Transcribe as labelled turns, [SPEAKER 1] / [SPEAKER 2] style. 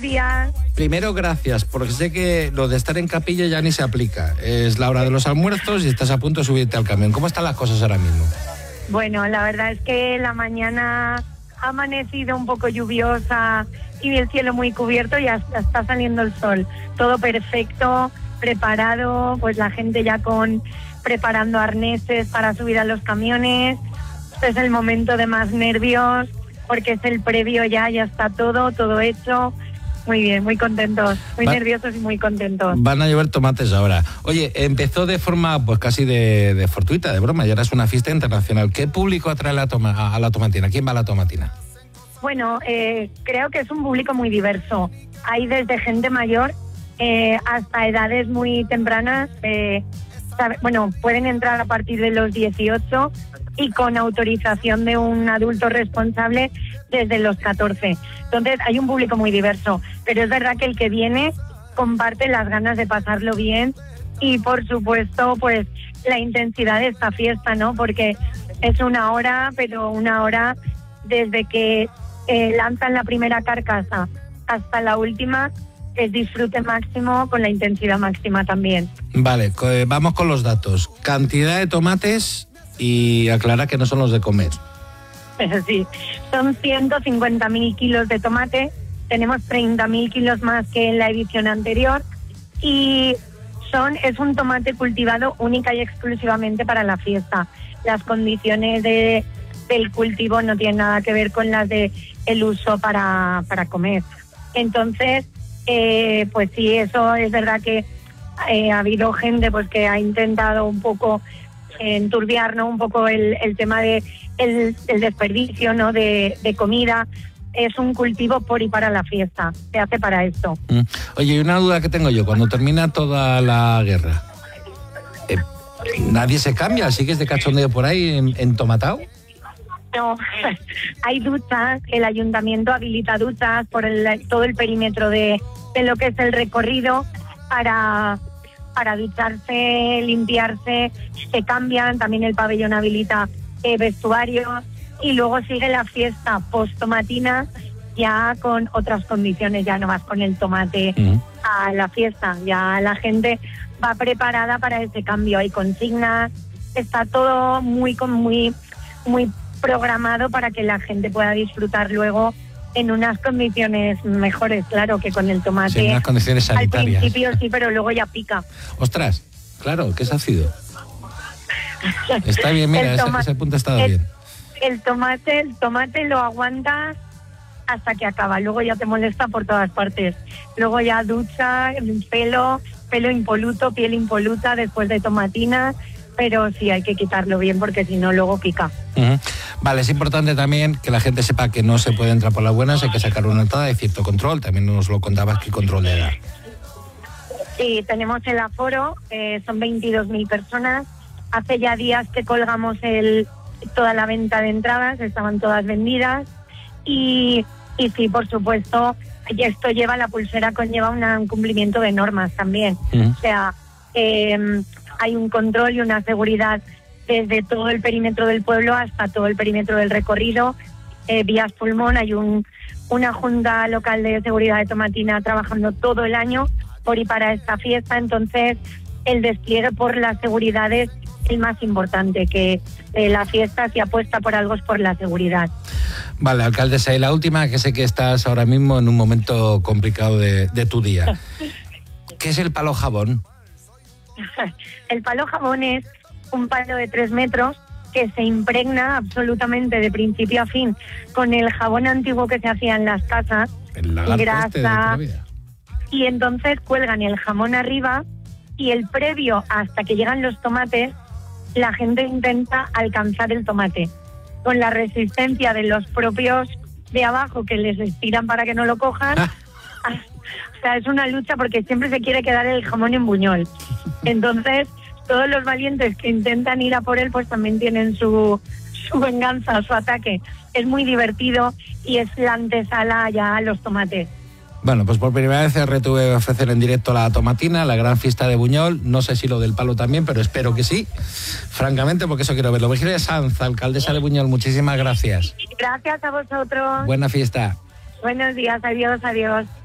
[SPEAKER 1] buenos días.
[SPEAKER 2] Primero, gracias, porque sé que lo de estar en capilla ya ni se aplica. Es la hora de los almuerzos y estás a punto de subirte al camión. ¿Cómo están las cosas ahora mismo?
[SPEAKER 1] Bueno, la verdad es que la mañana ha amanecido un poco lluviosa y el cielo muy cubierto y hasta está saliendo el sol. Todo perfecto, preparado, pues la gente ya preparando arneses para subir a los camiones. Este es el momento de más nervios porque es el previo ya está todo hecho. Muy bien, muy contentos, muy nerviosos y muy contentos.
[SPEAKER 2] Van a llover tomates ahora. Oye, empezó de forma pues casi de fortuita, de broma, y ahora es una fiesta internacional. ¿Qué público atrae a la tomatina? ¿Quién va a la tomatina?
[SPEAKER 1] Bueno, creo que es un público muy diverso. Hay desde gente mayor hasta edades muy tempranas. Pueden entrar a partir de los 18 y con autorización de un adulto responsable desde los 14. Entonces hay un público muy diverso, pero es verdad que el que viene comparte las ganas de pasarlo bien y por supuesto pues la intensidad de esta fiesta, ¿no? Porque es una hora, pero una hora desde que lanzan la primera carcasa hasta la última, es disfrute máximo con la intensidad máxima también.
[SPEAKER 2] Vale, vamos con los datos. Cantidad de tomates y aclara que no son los de comer.
[SPEAKER 1] Sí, son 150.000 kilos de tomate, tenemos 30.000 kilos más que en la edición anterior y es un tomate cultivado única y exclusivamente para la fiesta. Las condiciones del cultivo no tienen nada que ver con las de el uso para comer. Entonces, pues sí, eso es verdad que ha habido gente pues que ha intentado un poco enturbiar, ¿no? Un poco el tema de el desperdicio, ¿no? de comida. Es un cultivo por y para la fiesta, se hace para esto.
[SPEAKER 2] Oye, y una duda que tengo yo, cuando termina toda la guerra, ¿nadie se cambia? ¿Sigues de cachondeo por ahí entomatado?
[SPEAKER 1] No, hay duchas, el ayuntamiento habilita duchas por todo el perímetro de lo que es el recorrido para ducharse, limpiarse, se cambian, también el pabellón habilita vestuarios y luego sigue la fiesta post-tomatina ya con otras condiciones, ya no más con el tomate a la fiesta, ya la gente va preparada para ese cambio, hay consignas, está todo muy programado para que la gente pueda disfrutar luego en unas condiciones mejores, claro, que con el tomate.
[SPEAKER 2] Sí, en unas condiciones sanitarias.
[SPEAKER 1] Al principio sí, pero luego ya pica.
[SPEAKER 2] Ostras, claro, que es ácido. Está bien, mira, ese punto ha estado bien.
[SPEAKER 1] El tomate lo aguantas hasta que acaba, luego ya te molesta por todas partes. Luego ya ducha, pelo impoluto, piel impoluta después de tomatina, pero sí hay que quitarlo bien porque si no luego pica.
[SPEAKER 2] Vale, es importante también que la gente sepa que no se puede entrar por las buenas, hay que sacar una entrada de cierto control, también nos lo contabas, ¿qué control de edad?
[SPEAKER 1] Sí, tenemos el aforo, son 22.000 personas, hace ya días que colgamos toda la venta de entradas, estaban todas vendidas y sí, por supuesto, esto la pulsera conlleva un cumplimiento de normas también, o sea, hay un control y una seguridad desde todo el perímetro del pueblo hasta todo el perímetro del recorrido, vías pulmón, hay una junta local de seguridad de Tomatina trabajando todo el año por y para esta fiesta, entonces el despliegue por la seguridad es el más importante, que la fiesta si apuesta por algo es por la seguridad.
[SPEAKER 2] Vale, alcaldesa, y la última, que sé que estás ahora mismo en un momento complicado de tu día. ¿Qué es el palo jabón?
[SPEAKER 1] El palo jabón es un palo de 3 metros que se impregna absolutamente de principio a fin con el jabón antiguo que se hacía en las casas, grasa, y entonces cuelgan el jamón arriba y el previo hasta que llegan los tomates, la gente intenta alcanzar el tomate con la resistencia de los propios de abajo que les estiran para que no lo cojan. O sea, es una lucha porque siempre se quiere quedar el jamón en buñol. Entonces, todos los valientes que intentan ir a por él, pues también tienen su venganza, su ataque. Es muy divertido y es la antesala ya a los tomates.
[SPEAKER 2] Bueno, pues por primera vez RTV va a ofrecer en directo la tomatina, la gran fiesta de Buñol. No sé si lo del palo también, pero espero que sí, francamente, porque eso quiero verlo. Virginia Sanz, alcaldesa de Buñol, muchísimas gracias.
[SPEAKER 1] Gracias a vosotros.
[SPEAKER 2] Buena fiesta.
[SPEAKER 1] Buenos días, adiós.